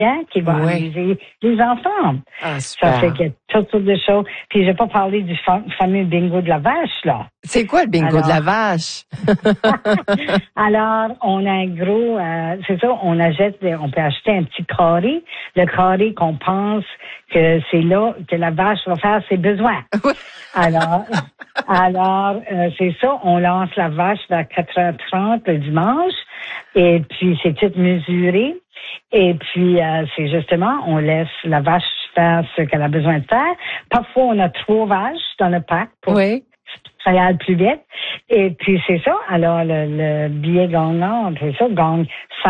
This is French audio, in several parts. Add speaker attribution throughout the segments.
Speaker 1: qui va amuser les enfants.
Speaker 2: Ah, super.
Speaker 1: Ça fait qu'il y a toutes sortes de choses. Puis, je vais pas parler du fameux bingo de la vache, là.
Speaker 2: C'est quoi le bingo de la vache?
Speaker 1: Alors, on a un gros, c'est ça, on peut acheter un petit carré, le carré qu'on pense que c'est là que la vache va faire ses besoins. Alors, c'est ça, on lance la vache vers 4h30 le dimanche, et puis c'est tout mesuré. Et puis, c'est justement, on laisse la vache faire ce qu'elle a besoin de faire. Parfois, on a 3 vaches dans le pack pour que ça aille plus vite. Et puis, c'est ça. Alors, le billet gagnant, c'est ça, gagne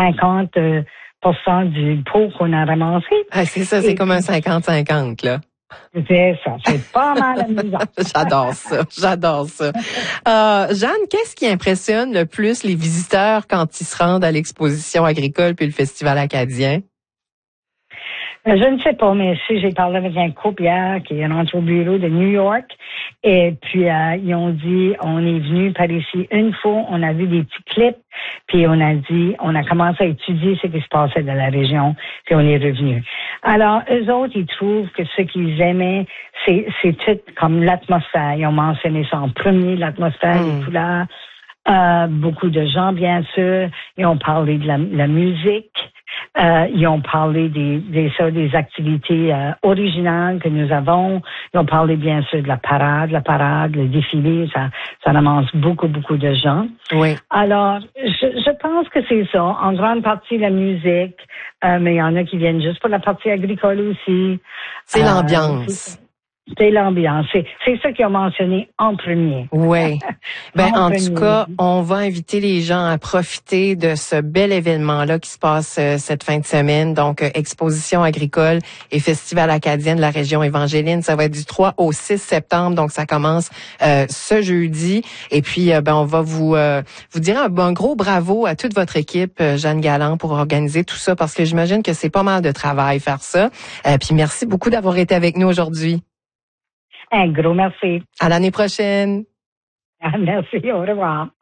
Speaker 1: 50% du pot qu'on a ramassé.
Speaker 2: Ah, c'est ça, c'est comme un 50-50, là.
Speaker 1: C'est ça, c'est pas mal amusant.
Speaker 2: J'adore ça. Jeanne, qu'est-ce qui impressionne le plus les visiteurs quand ils se rendent à l'exposition agricole puis le Festival acadien?
Speaker 1: Je ne sais pas, mais si j'ai parlé avec un couple hier qui est rentré au bureau de New York, et puis ils ont dit, on est venu par ici une fois, on a vu des petits clips, puis on a commencé à étudier ce qui se passait dans la région, puis on est revenu. Alors, eux autres, ils trouvent que ce qu'ils aimaient, c'est tout comme l'atmosphère. Ils ont mentionné ça en premier, l'atmosphère, les couleurs, beaucoup de gens, bien sûr. Ils ont parlé de la musique. Ils ont parlé des activités originales que nous avons. Ils ont parlé bien sûr de la parade, le défilé, ça ramasse beaucoup de gens.
Speaker 2: Oui.
Speaker 1: Alors, je pense que c'est ça. En grande partie la musique, mais il y en a qui viennent juste pour la partie agricole aussi.
Speaker 2: C'est l'ambiance.
Speaker 1: C'est l'ambiance. C'est ça qu'ils ont mentionné en premier.
Speaker 2: Oui. En tout cas, on va inviter les gens à profiter de ce bel événement-là qui se passe cette fin de semaine. Donc, exposition agricole et festival acadien de la région Évangéline. Ça va être du 3 au 6 septembre. Donc, ça commence ce jeudi. Et puis, on va vous dire un gros bravo à toute votre équipe, Jeanne Galland, pour organiser tout ça, parce que j'imagine que c'est pas mal de travail faire ça. Puis, merci beaucoup d'avoir été avec nous aujourd'hui.
Speaker 1: Un gros merci.
Speaker 2: À l'année prochaine.
Speaker 1: Merci, au revoir.